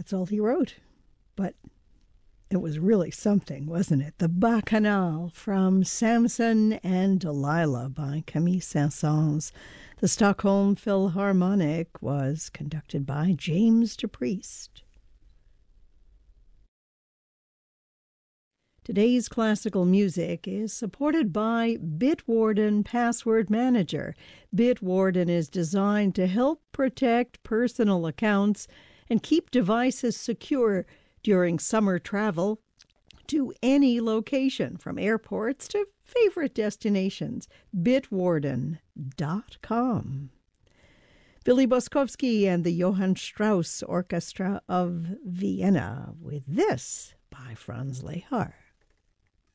That's all he wrote. But it was really something, wasn't it? The Bacchanal from Samson and Delilah by Camille Saint-Saëns. The Stockholm Philharmonic was conducted by James DePriest. Today's classical music is supported by Bitwarden Password Manager. Bitwarden is designed to help protect personal accounts and keep devices secure during summer travel to any location, from airports to favorite destinations. Bitwarden.com. Billy Boskovsky and the Johann Strauss Orchestra of Vienna with this by Franz Lehár.